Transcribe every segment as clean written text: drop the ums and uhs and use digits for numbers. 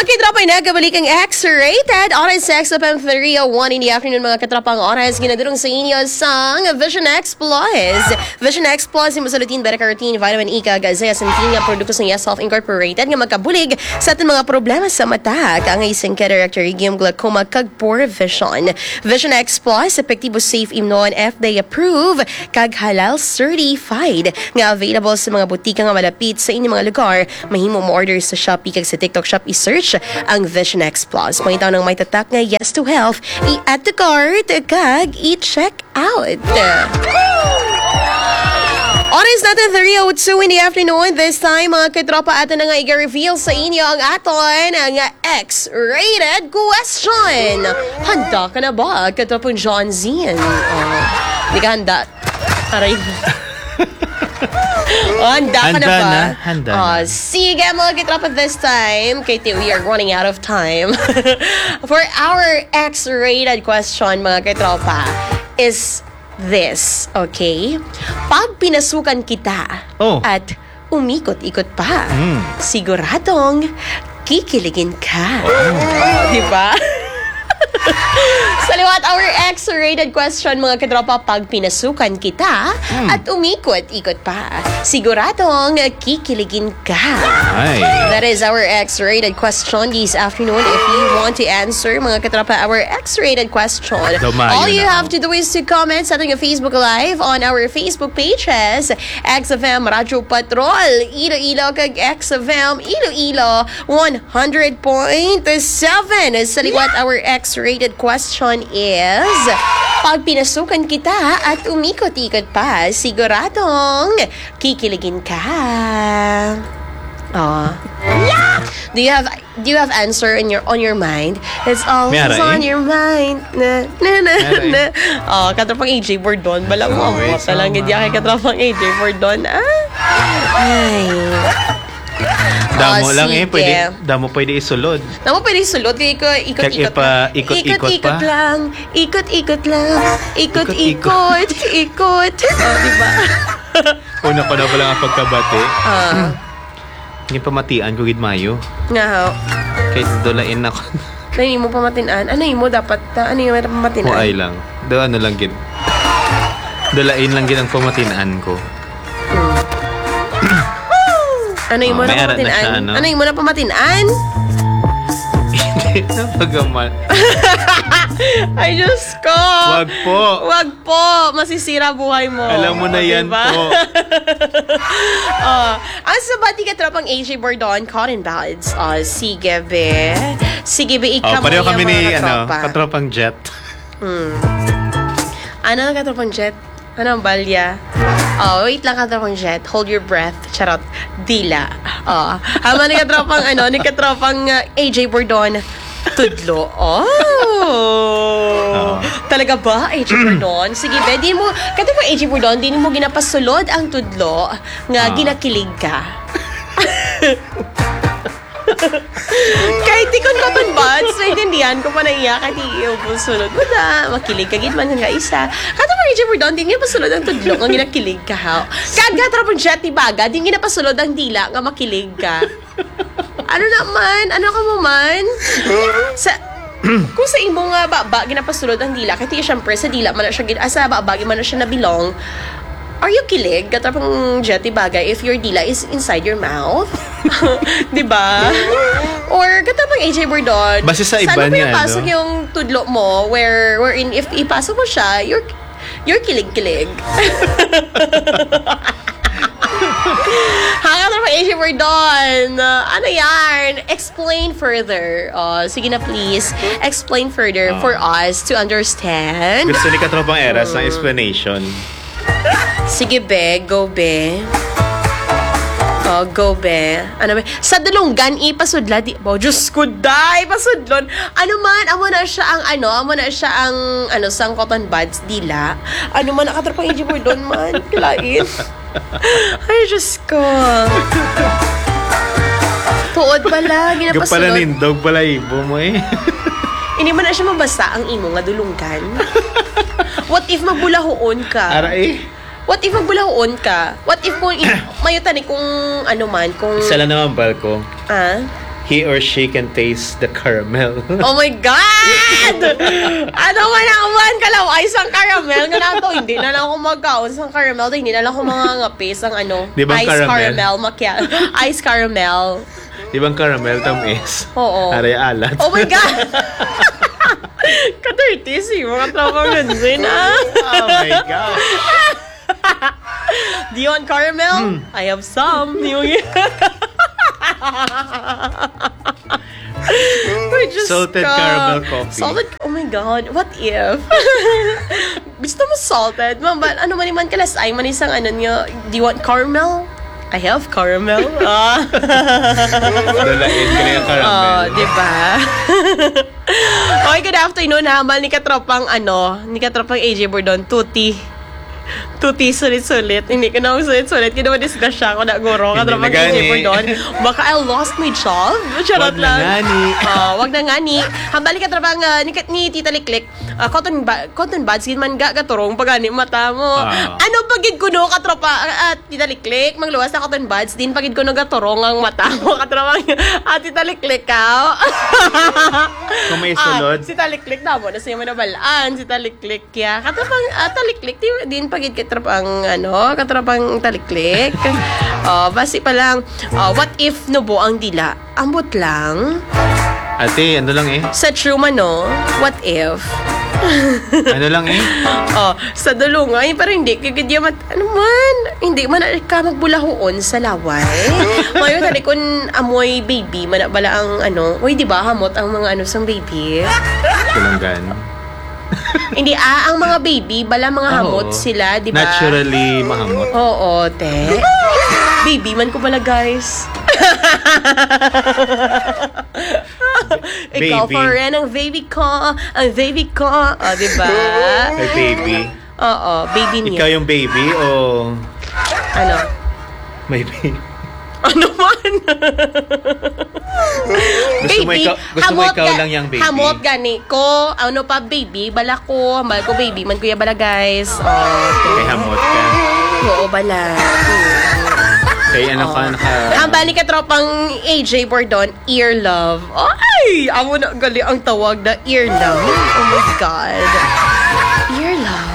katropa, nagabalik ang X-Rated. Oras sa XFM 301 in the afternoon, mga katropang oras. Ginadurong sa inyo sang Vision X Plus. Vision X Plus, yung masalutin, beta-carotene, vitamin E, zeaxanthin, produkto sa Yes Health Incorporated, nga magkabulig sa ating mga problema sa mata. Ang isang cataract, pterygium, glaucoma, kag poor vision. Vision X Plus, epektibo, safe, imnon, FDA approved, kag halal certified. Nga available sa mga butika nga malapit sa inyong mga lugar. Mahimo mo order sa Shopee, kag sa TikTok Shop, i-search ang Vision X Plus. Pangitaw ng may tatak nga yes to health, i-add to cart, kag i-check out. Oras natin 3:02 in the afternoon. This time, mga katropa, atin na nga i-reveal sa inyo ang aton ang X-rated question. Handa ka na ba, katropang John Zien? Hindi ka handa. Aray. Handa ka na ba? Handa na. Sige mga katropa, this time, Katie, we are running out of time. For our X-rated question, mga katropa, is this, okay? Pag pinasukan kita at umikot-ikot pa, siguradong kikiligin ka. Diba? Saliwat our X-rated question, mga katropa, pag pinasukan kita at umikot-ikot pa, siguradong kikiligin ka. That is our X-rated question this afternoon. If you want to answer, mga katropa, our X-rated question, all you have to do is to comment sa ating Facebook Live on our Facebook pages, XFM Radyo Patrol, Iloilo, kag XFM Iloilo 100.7. Saliwat our X-rated question is, pag pinasukan kita at umikot-ikot pa, siguradong kikiligin ka. Do you have answer on your mind? It's always on your mind. Katropang AJ Bordon. Bala mo ang bota lang. Hindi kay katropang AJ Bordon. Ay. Damo lang damo pwede isulod. Damo pwede isulod kay ikot-ikot. Ikot-ikot lang. Ikot-ikot lang. Ikot-ikot. Ikot. Diba? Una pa na pala ang pagkabati. Hindi pamatian ko gid mayo. Nga. Kahit dolain ako. Ano mo pamatian? Ano mo dapat? Ano yung pamatian? Huay lang. Ano lang gid. Dolain lang gid ang pamatian ko. Ano yung mo na pamatian? Ano yung mo na pamatian? Hindi na pagamal. Ay, Diyos ko! Wag po! Masisira buhay mo. Alam mo na yan po. Ang sabati ka tropang AJ Bordon, Cotton Ballads. Sige be. Sige be, ikaw mo yung kami ni katropa. Katropang Jet. Ano ang katropang Jet? Ano ang balya? Wait lang, katropang Jet. Hold your breath. Charot. Dila. Hama ni katropang AJ Bordon. Tudlo. Talaga ba, AJ Bordon? Sige, be, di mo, katropang AJ Bordon, di mo ginapasulod ang tudlo nga ginakilig ka. Kahit ikon cotton buds, naintindihan ko pa na iya, kahit iupunsulod mo na, makilig ka, gitman nga isa. Katropang AJ Bordon, di nga pasulod ang tudlo nga ginakilig ka, ha? Katropang Jet, Baga, di nga pasulod ang dila nga makilig ka. Ano naman? Ano ka mo man? Kung sa imo nga baba, ginapasulod ang dila, kasi syempre sa dila man na siya, sa babagi man na siya nabilong, are you kilig? Katropang Jetty bagay if your dila is inside your mouth? Diba? Or katropang AJ Bordon, basta sa iba saan mo niya, pinapasok yung tudlo mo, wherein if ipasok mo siya, you're kilig-kilig. Hanga na AJ Bordon. Ano yan? Explain further. Sige na please. Explain further for us to understand. Gusto ni Katropang Eras ng explanation. Sige be, go be. Go be. Ano be? Sa dalunggan ipasudla di. Diyos ko day pasudlon. Ano man, amo na siya ang sang cotton buds dila. Ano man nakatropang AJ Bordon man. Kilain. Ay, Diyos ko. Tuod pala, ginapasulod. Gapala nindog pala ibo mo eh. Hindi man na siya mabasa ang imo nga dulungkan. What if magbulahoon ka? Aray. What if magbulahoon ka? What if kung mayo tani kung ano man, kung isa lang naman barko. he or she can taste the caramel. Oh my God! Ano man naman kalaw ay isang caramel nga na to. Hindi na lang ako magkaon sa caramel. Hindi na lang ako mga ngapis ang Di ba ice caramel macchiato. Ice caramel. Di ba ang caramel tamis? Oo. Aray alat. Oh my God! Ka-30s eh. Mga tropa ganun Oh my God. Do you want caramel? I have some. Salted caramel coffee. Salted, oh my God, what if? Gusto mo salted? Ano man naman kalasay man isang ano nyo, do you want caramel? I have caramel. Dalain ka na yung caramel. Oh, diba? Okay, good afternoon. Hamal ni katropang AJ Bordon, Tuti, sulit-sulit. Hindi ko na sulit-sulit. Hindi naman disgrasya ako na guro. Katropang AJ Bordon. Baka I lost my job. Charot Wag lang. na ngani. Wag na ngani. Hambal ni katropang ni Tita Liklik. Cotton buds, man gaturong pagani mata mo. Ano pagid ko no katropa Tita Liklik, mangluwas na cotton buds, din pagid ko no gaturong ang mata mo katropang Tita Liklik ka. Kung may sulod. Si Taliklik na mo, nasa yung manabalaan, si Taliklik kaya. Katropang Taliklik, din pagid katropang katropang Taliklik. Basi pa lang, what if nubo ang dila? Ambot lang. Ate, ano lang eh? Sa Truman, no? What if? Ano lang eh? Sa dulungay, pero hindi kagidya hindi man ka magbulahoon sa laway. Ngayon, tali kung amoy baby, manabala ang uy, di ba, hamot ang mga sang baby? Tulunggan. Hindi, ang mga baby, bala mga hamot sila, di ba? Naturally mahamot. Oo, te. Baby man ko pala, guys. Ikaw Baby. pa rin ang baby ko. Ang baby ko. Diba? Ay, baby. Oo, baby niya. Ikaw yung baby o Ano? may baby? Ano man? Gusto mo ikaw lang yung baby. Hamot gani ko. Ano pa, baby? Bala ko. Mahal ko, baby. Man kuya bala, guys. Kay hamot ka. Oo, bala. Kay naka... Ang bali ka tropang AJ Bordon, ear love. Ay! Amo na gali ang tawag na ear love. Oh my God. Ear love.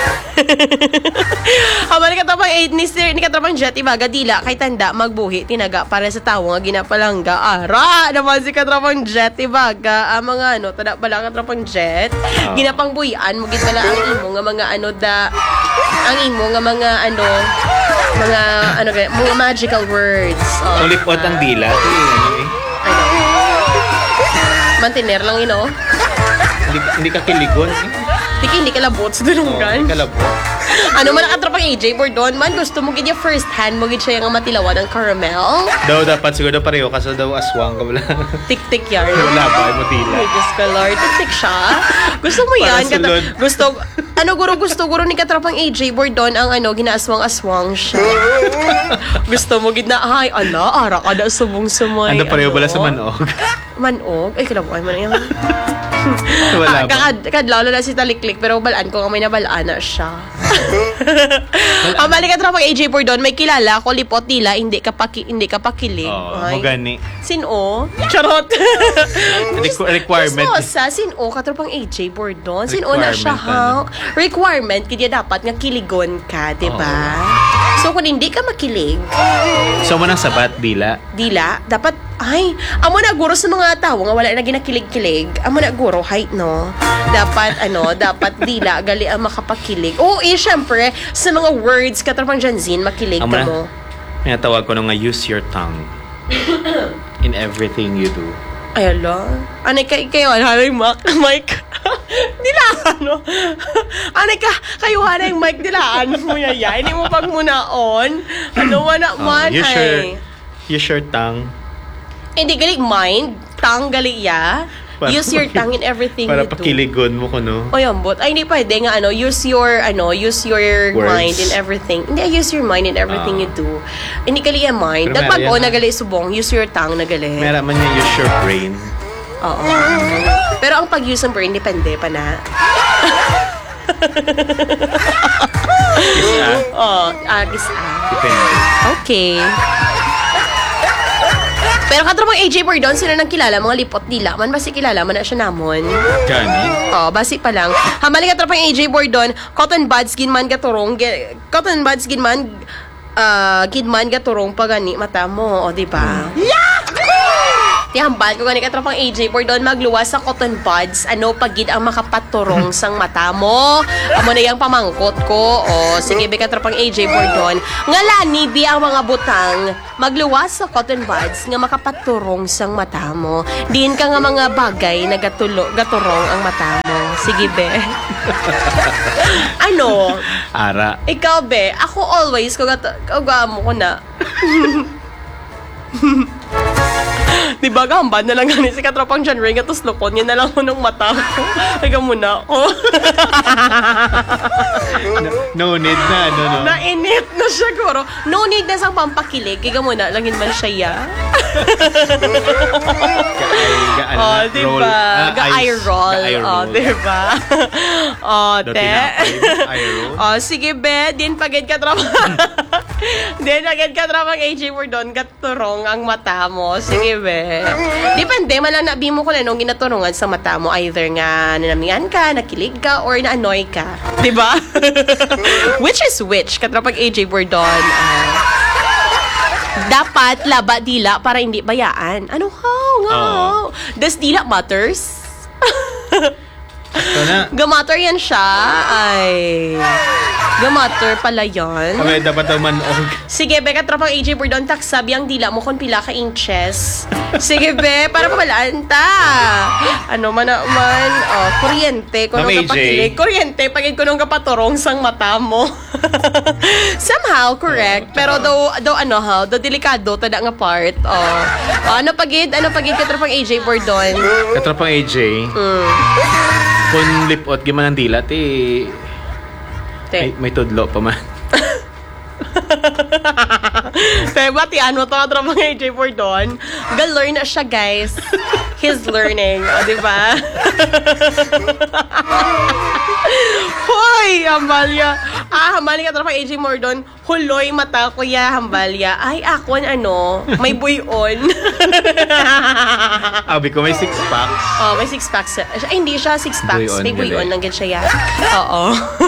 Ang bali ka tropang ni katropang Jet Ibaga, dila kay tanda magbuhi tinaga para sa tawo nga ginapalangga. Ara! Naman si katropang Jet Ibaga. Ang mga tada pala katropang Jet. Ginapang buyan, mugit pala ang imo nga mga ang imo nga mga mga magical words. Ulipot ang dila. Mantiner lang, Hindi ka kiligon eh. Hindi ka labot sa dulungan. Hindi ka labot. Ano man nakatropang AJ Bordon man, gusto mo gid first hand mo gid siya yung matilawan ng caramel. Daw dapat siguro pareho kasi daw aswang ka wala. Tik-tik yan. Wala ba mo tila. Ay, Diyos ko Lord. Tik-tik siya. Gusto mo yan? Gusto guro ni katropang AJ Bordon ang ginaaswang-aswang siya. Gusto mo gid na, ay, ara ka na sumong-sumay. Ano pareho bala sa manog? Manog? Ay, kalabuhay man yan. Wala ba? Kadlaw na si Taliklik, pero balaan ko nga may nabalaan na siya. Ang balik ka tropang AJ Bordon, may kilala ko lipot nila, hindi ka pakilig. Mo gani. Sino? Charot. Requirement. Sino katropang AJ Bordon? Sino na siya, ha? Requirement, kaya dapat nga kiligon ka, diba? So, kung hindi ka makilig, so mo nang sabat, dila? Dapat, amo na guro sa mga tao nga wala na ginakilig-kilig. Amo na guro, no? Dapat dila, gali ang makapakilig. Syempre, sa mga words, katropang Janzin, makilig ka mo. May tawag ko nga, use your tongue in everything you do. Ay, ala. Anay kayo, Mike. Dilaan, no? Anay kayo, Mike, dilaan mo yaya. Hindi mo pag munaon. Man, use your tongue. Hindi galing mind. Tongue gali ya. Use your tongue in everything you do. Para pakiligon mo ko, no? Ay, hindi pwede nga, use your mind in everything. Hindi, use your mind in everything you do. Hindi gali yung mind. Dagpag nagali subong, use your tongue nagali. Meron man yung use your brain. Oo. Pero ang pag-use ng brain, depende pa na. Kiss Kiss Depende. Okay. Pero katro mga AJ Bordon, sila nang kilala, mga lipot dila. Man, basi kilala, man na siya namon. Gani? Oh, basi pa lang. Hamali katro pang AJ Bordon, cotton buds ginman gaturong, cotton buds ginman, gidman gaturong pagani mata mo, o di ba? Tihambal ko gani katropang AJ Bordon magluwas sa cotton buds ano pagid ang makapaturong sang mata mo amo na yang pamangkot ko o sige be katropang AJ Bordon ngalani bi ang mga butang magluwas sa cotton buds nga makapaturong sang mata mo din ka nga mga bagay na gaturong ang mata mo sige be. Ano Ara. ikaw be ako always ko mo ko na. Diba gambad na lang gani si katropang John Ring at uslokon niya na lang ko ng mata ko. Higa muna ako. No need na, no. Nainit na siya guro. No need na sang pampakilig. Higa muna, langin man siya ya. Oh, diba? Ga-eye roll. Oh, diba? Oh, te. Oh, sige be. Din pagid katropang Din pagid katropang AJ Bordon katurong ang mata mo. Sige be. Depende, malanabi mo ko na nung ginaturungan sa mata mo. Either nga nanamihan ka, nakilig ka, or na-annoy ka. Diba? Which is which? Katropag AJ Bordon. Dapat laba dila para hindi bayaan. Ano how? Does dila matters? Ito na. Gamatter yan siya. Ay. Gamatter pala yan. Okay, dapat naman Sige, be, katropang AJ Bordon, taksabi ang dila mo kung pila ka inches. Sige, be, para mabalaan ta. Ano man naman, kuryente, kung nung kapakilig. Kuryente, pagid ko nung kapaturong sang mata mo. Somehow, correct. Pero though delikado, tada nga part. Ano pagid katropang AJ Bordon? Katropang AJ. Kung lipot, giman ang dilat, may tudlo pa man. Pero batian mo ito katropang AJ Bordon. Gal-learn na siya, guys. He's learning. O, diba? Hoy, Hambalya. Hambalya katropang AJ Bordon. Huloy mata ko ya, Hambalya. Ay, akon may buyon. Abi ko may 6 packs. Oh, may 6 packs. Ay, hindi siya 6 packs. May buyon lang gan siya ya. Oo.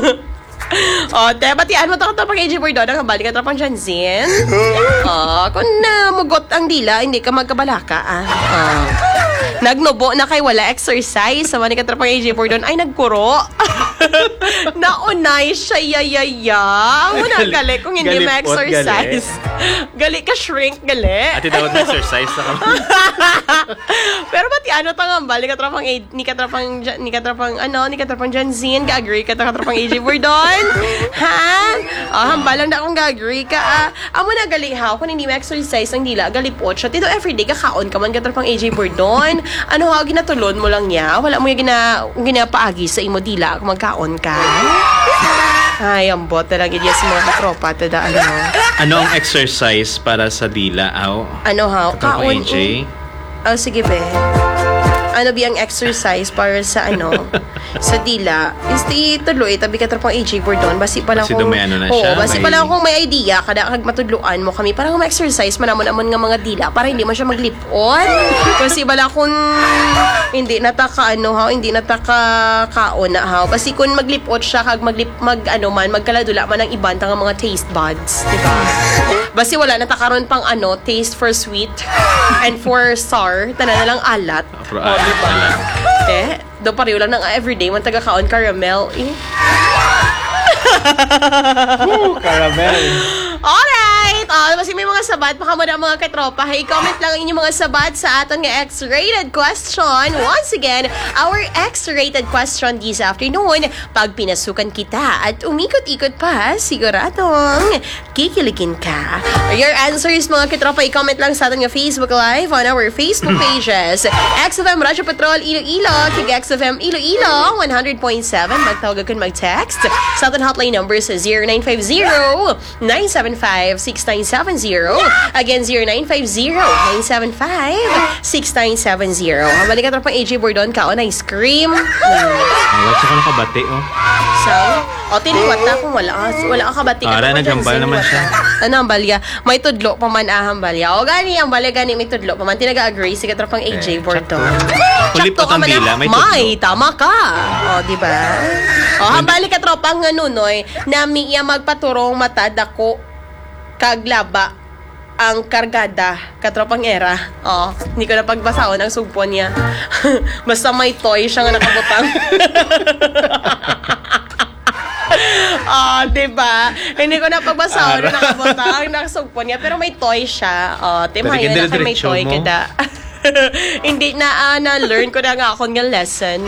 Batian mo ito katropang AJ Bordon. Ang Hambalya katropang Janzin. Kung namugot ang dila, hindi ka magkabalaka. Nagnubo na kay wala exercise. Sama ni katropang AJ Bordon ay nagkuro. Naunay siya yayaya. Muna gali kung hindi ma-exercise. Gali ka shrink gali. Ati dapat na-exercise sa kami. Pero batian mo ito nga Hambalya katropang ni katropang Janzin. Ga-agree ka katropang AJ Bordon. Ha? Hambalang na akong ga-agree ka. Amo na gali ha. Kung hindi ma-exercise ang dila, galipot siya. Tito everyday kakaon ka man katropang AJ Bordon. Ano ha, ginatulon mo lang niya. Wala mo yung ginapaagi sa imo dila kung magkaon ka. Ay, ambot talaga yes mga katropa. Ano ang exercise para sa dila, aw? Ano ha? Kaon AJ? Sige be. Ano biyang exercise para sa sa dila is tuloy tabi ka tropang AJ Bordon basi pa lang kung basi pa lang kung may idea kada kag matudluan mo kami para ma-exercise manamon nga mga dila para hindi man siya maglipon kasi bala kung hindi nataka hindi nataka kaon na ha basi kun maglipot siya kag magkaladula man ang iban nga mga taste buds diba basi wala natakaron pang taste for sweet and for sour tanan na lang alat diba? Do pareho lang ng everyday man taga-kaon caramel Caramel. Alright! Kasi may mga sabat pa kamo na mga katropa. Hey, comment lang ang inyong mga sabat sa aton nga X-rated question. Once again, our X-rated question this afternoon. Pag pinasukan kita at umikot-ikot pa, siguradong kikiligin ka. Your answers mga katropa, i-comment lang sa aton nga Facebook Live on our Facebook pages. XFM Radyo Patrol Iloilo, kig XFM Iloilo 100.7. Magtawag akong mag-text sa aton hotline number sa 0950-975-6970. Again, 0950-975-6970. Balik ka pang AJ Bordon, kaon ice cream. Wala siya ka nakabate, So, O, tiniwat na kung wala ka kabati ka. Ara, naghambal naman siya. Ano ang balya? May tudlo pa man ahang balya. O, gani ang balya, gani may tudlo pa man. Tinaga-agree, sige tropang AJ Borton. Kulip Sakto pa ka man tambila, na. may tudlo. May, tama ka. O, di ba? O, hambali ka tropang nganunoy, nami iya magpaturong mata dako kaglaba ang kargada katropang era. Oh, hindi ko na pagbasahon ang sugpon niya. Basta may toy siya nga nakabutang. diba? Hindi ko na pagbasahon na nakabutang nakasugpon niya, pero may toy siya. Timayo na kay may toy kada. Hindi na na-learn ko na nga akong nga lesson.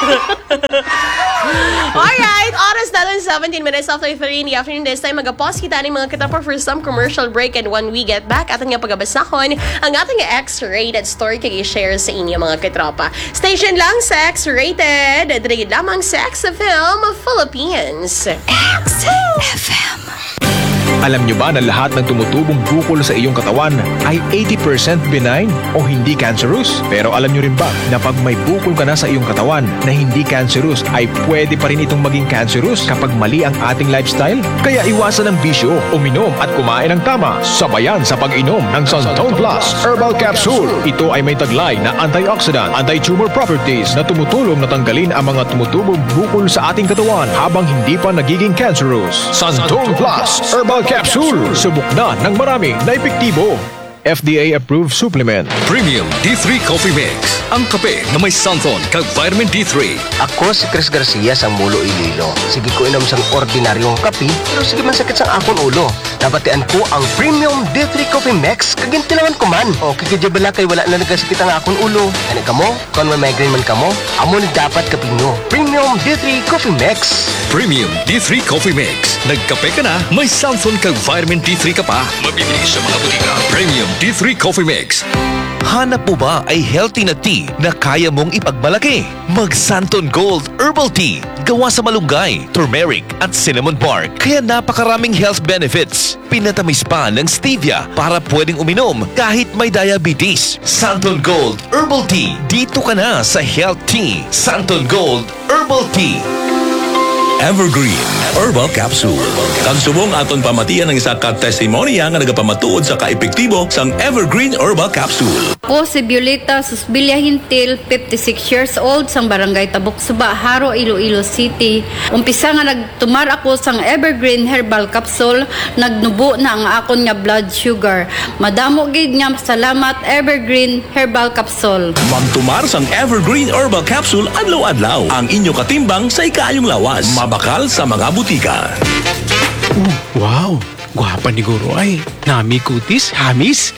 Alright, oras na lang 17 minutes after 3 in the afternoon. This time, mag-pause kita ng mga kitapar for some commercial break, and when we get back, ating nga pagabasakon ang ating X-rated story kay share sa inyo mga kitropa. Station lang sa X-rated. Dirigid lamang sa XFM Philippines. XFM. Alam nyo ba na lahat ng tumutubong bukol sa iyong katawan ay 80% benign o hindi cancerous? Pero alam nyo rin ba na pag may bukol ka na sa iyong katawan na hindi cancerous ay pwede pa rin itong maging cancerous kapag mali ang ating lifestyle? Kaya iwasan ang bisyo, uminom at kumain ng tama, sabayan sa pag-inom ng Santon Plus Herbal Capsule. Ito ay may taglay na antioxidant, anti-tumor properties na tumutulong na tanggalin ang mga tumutubong bukol sa ating katawan habang hindi pa nagiging cancerous. Santon Plus Herbal Capsule. Subok na ng marami na epektibo. FDA-approved supplement. Premium D3 Coffee Mix. Ang kape na may Santon kag vitamin D3. Ako si Chris Garcia sa Mulo, Iloilo. Sige ko inom sang ordinaryong kape, pero sige man sakit sang akon ulo. Nabatian ko ang Premium D3 Coffee Mix, kagintilangan ko man. O kikidya kay wala na nagasakit ang akon ulo. Ano ka mo? Kung may migraine man ka mo, amo ni dapat kapinyo. Premium D3 Coffee Mix. Premium D3 Coffee Mix. Nagkape ka na, may Santon kag vitamin D3 ka pa. Mabibili sa mga butika. Premium D3 Coffee Mix. Hanap mo ba ay healthy na tea na kaya mong ipagmalaki? Mag Santon Gold Herbal Tea. Gawa sa malunggay, turmeric at cinnamon bark. Kaya napakaraming health benefits. Pinatamis pa ng stevia para pwedeng uminom kahit may diabetes. Santon Gold Herbal Tea. Dito ka na sa Health Tea. Santon Gold Herbal Tea. Evergreen Herbal Capsule. Kang subong aton pamatian ng isa ka testimonya nga nagapamatuod sa kaepektibo sang Evergreen Herbal Capsule. Ako si Violeta Susbilia Hintil, 56 years old, sang Barangay Tabok Suba, Haro, Iloilo City. Umpisa nga nagtumar ako sang Evergreen Herbal Capsule, nagnubo na ang akon nga blood sugar. Madamo gid nga salamat Evergreen Herbal Capsule. Magtumar sang Evergreen Herbal Capsule adlaw-adlaw. Ang inyo katimbang sa ikayong lawas. Mabakal sa mga butika. Wow! Gwapa ni Guro ay. Nami kutis, hamis.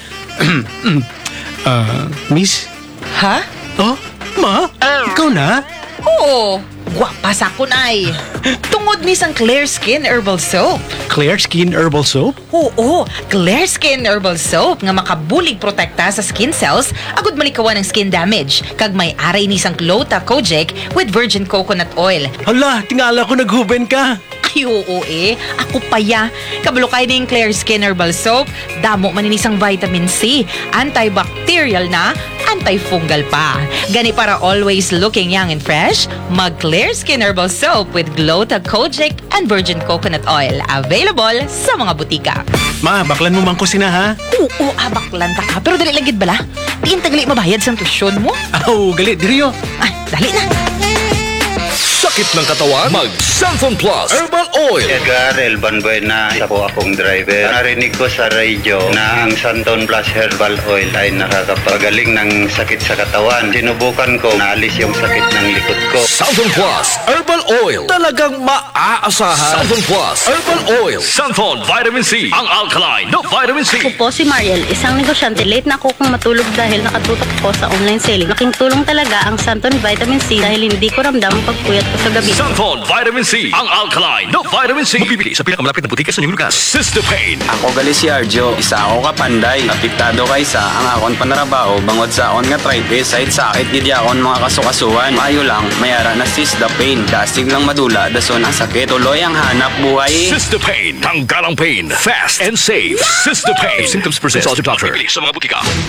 Miss? Ha? Oh, ma? Ikaw na? Oo. Gwapa sa kun ay. Tungod ni sang Clear Skin Herbal Soap. Clear Skin Herbal Soap? Oo, Clear Skin Herbal Soap nga makabulig protekta sa skin cells agud malikawan ng skin damage. Kag may aray ni sang Glota Kojic with virgin coconut oil. Hala, tingala ko naghuben ka. Ay, oo ako paya. Kabalo kay ning Clear Skin Herbal Soap, damo man inisang vitamin C, antibacterial na, antifungal pa. Gani para always looking young and fresh, mag Clear Skin Herbal Soap with Glota Kojic and virgin coconut oil. Available sa mga butika. Ma, baklan mo man ko sina ha? Oo, baklan ta ka. Pero dali lagid bala. Diin tagali mabayad sa tuition mo. Oh, gali, diriyo. Ay, dali na. Sakit ng katawan? Mag Santon Plus Herbal Oil. Edgar Elban Buena, isa po akong driver. Narinig ko sa radyo na ang Santon Plus Herbal Oil ay nakakapagaling ng sakit sa katawan. Sinubukan ko, naalis yung sakit ng likod ko. Santon Plus Herbal Oil. Talagang maaasahan. Santon Plus Herbal Oil. Santon Vitamin C. Ang alkaline na vitamin C. Ako po si Mariel, isang negosyante. Late na ako kung matulog dahil nakatutok ko sa online selling. Laking tulong talaga ang Santon Vitamin C dahil hindi ko ramdam ang pagpuyat ko sa gabi. Santon Vitamin C. Ang alkaline na vitamin C. Mabibili sa pinakamalapit na butika sa inyong lugar. Sister Pain. Ako gali si Arjo, isa ako kapanday. Apektado kaysa ang akon panarabaho bangod sa akon nga arthritis. Side sakit gid akon mga kasukasuan. Maayo lang, mayara na Sister Pain. Dasig lang madula, dason ang sakit. Tuloy ang hanap buhay. Sister Pain. Tanggal ang pain. Fast and safe. Sister Pain. If symptoms persist, consult your doctor. Mabibili sa mga butika.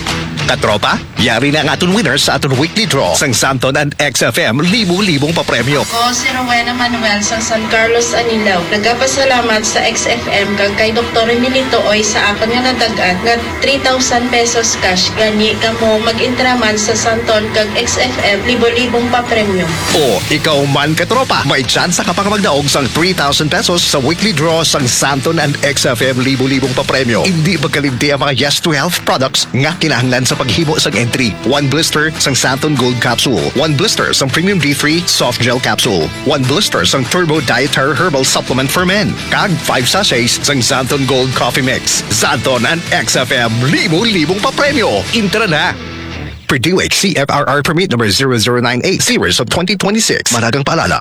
Katropa, yari na ang aton winners sa aton weekly draw sang Santon and XFM libo-libong papremyo. Ako si Rowena Manuel sa San Carlos, Anilaw. Nagapasalamat sa XFM kag kay Dr. Emilito Oy sa akon nga nadagat nga 3,000 pesos cash. Gani kamo mag-intraman sa Santon kag XFM libo-libong papremyo. O, ikaw man katropa, may tsansa ka pa magdaog sang 3,000 pesos sa weekly draw sang Santon and XFM libo-libong papremyo. Hindi pagkalimti ang mga Yes to Health products nga kinahanglan sa paghimo sang entry. 1 blister sang Santon Gold Capsule, 1 blister sang Premium D3 Soft Gel Capsule, 1 blister sang Turbo Dietary Herbal Supplement for Men, kag 5 sachets sang Santon Gold Coffee Mix. Santon and XFM libo-libong papremyo. Intra na! Purdue CFRR Permit number 0098 series of 2026. Maragang paalala,